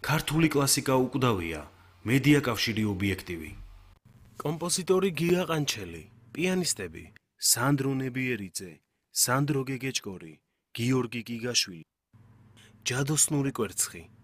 ქართული კლასიკა უკვდავია, მედია კავშირი ობიექტივი. კომპოზიტორი გია ყანჩელი, პიანისტები სანდრო ნებიერიძე, სანდრო გეგეჭკორი, გიორგი გიგაშვილი, ჯადოსნური კვერცხი.